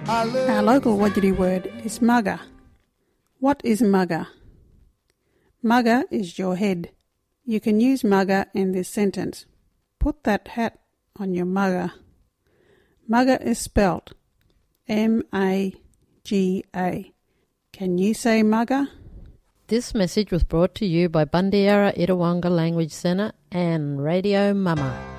Our local Wajiri word is mugger. What is mugger? Mugger is your head. You can use mugger in this sentence. Put that hat on your mugger. Mugger is spelt M-A-G-A. Can you say mugger? This message was brought to you by Bundiara Itawanga Language Centre and Radio Mama.